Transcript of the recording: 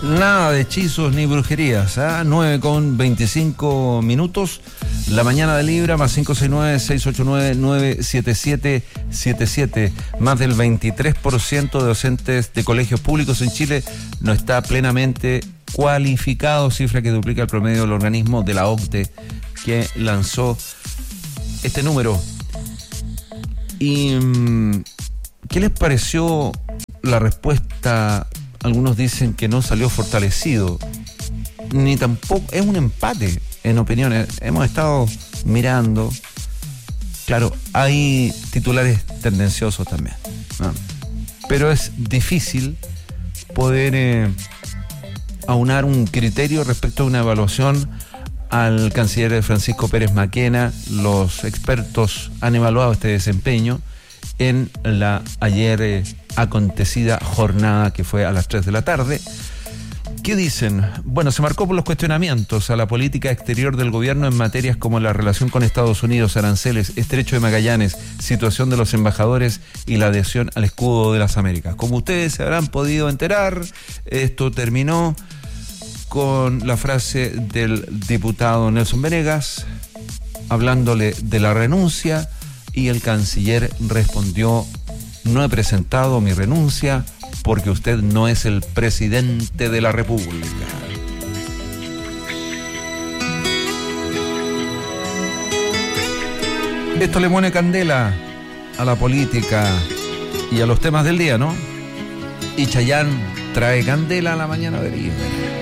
Nada de hechizos ni brujerías, 9:25. La mañana de Libra, más 569-689-97777. Más del 23% de docentes de colegios públicos en Chile no está plenamente cualificado, cifra que duplica el promedio del organismo de la OCDE que lanzó este número. ¿Y qué les pareció la respuesta? Algunos dicen que no salió fortalecido, ni tampoco, es un empate en opiniones. Hemos estado mirando, claro, hay titulares tendenciosos también, ¿no? Pero es difícil poder aunar un criterio respecto a una evaluación al canciller Francisco Pérez Maquena. Los expertos han evaluado este desempeño en la ayer acontecida jornada que fue a las 3 de la tarde. ¿Qué dicen? Bueno, se marcó por los cuestionamientos a la política exterior del gobierno en materias como la relación con Estados Unidos, aranceles, Estrecho de Magallanes, situación de los embajadores y la adhesión al escudo de las Américas. Como ustedes se habrán podido enterar, esto terminó con la frase del diputado Nelson Venegas hablándole de la renuncia, y el canciller respondió: no he presentado mi renuncia porque usted no es el presidente de la República. Esto le pone candela a la política y a los temas del día, ¿no? Y Chayanne trae candela a la mañana de Libra.